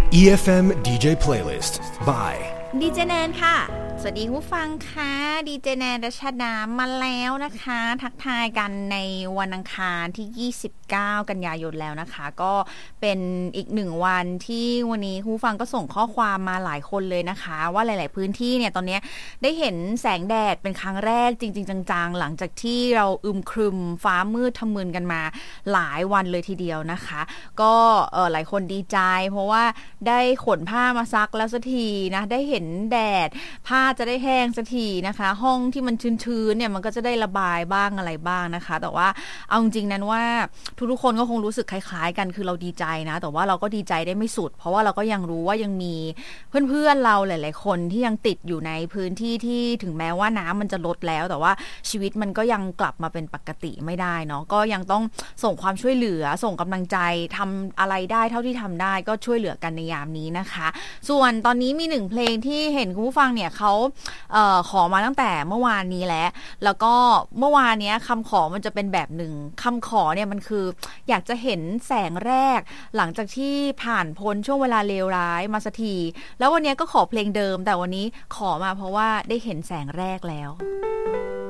EFM DJ Playlist by ดีเจแนนค่ะสวัสดีผู้ฟังค่ะดีเจแนนรัชดามาแล้วนะคะทักทายกันในวันอังคารที่29กันยายนแล้วนะคะก็เป็นอีก1วันที่วันนี้ผู้ฟังก็ส่งข้อความมาหลายคนเลยนะคะว่าหลายๆพื้นที่เนี่ยตอนนี้ได้เห็นแสงแดดเป็นครั้งแรกจริงๆจังๆหลังจากที่เราอึมครึมฟ้ามืดทะมึนกันมาหลายวันเลยทีเดียวนะคะก็หลายคนดีใจเพราะว่าได้ขนผ้ามาซักแล้วสักทีนะได้เห็นแดดผ้าจะได้แห้งสักทีนะคะห้องที่มันชื้นๆเนี่ยมันก็จะได้ระบายบ้างอะไรบ้างนะคะแต่ว่าเอาจริงๆนั้นว่าทุกๆคนก็คงรู้สึกคล้ายๆกันคือเราดีใจนะแต่ว่าเราก็ดีใจได้ไม่สุดเพราะว่าเราก็ยังรู้ว่ายังมีเพื่อนๆเราหลายๆคนที่ยังติดอยู่ในพื้นที่ที่ถึงแม้ว่าน้ำมันจะลดแล้วแต่ว่าชีวิตมันก็ยังกลับมาเป็นปกติไม่ได้เนาะก็ยังต้องส่งความช่วยเหลือส่งกำลังใจทำอะไรได้เท่าที่ทำได้ก็ช่วยเหลือกันในยามนี้นะคะส่วนตอนนี้มี1เพลงที่เห็นคุณผู้ฟังเนี่ยเขาขอมาตั้งแต่เมื่อวานนี้แล้วก็เมื่อวานนี้คำขอมันจะเป็นแบบหนึ่งคำขอเนี่ยมันคืออยากจะเห็นแสงแรกหลังจากที่ผ่านพ้นช่วงเวลาเลวร้ายมาสักทีแล้ววันนี้ก็ขอเพลงเดิมแต่วันนี้ขอมาเพราะว่าได้เห็นแสงแรกแล้ว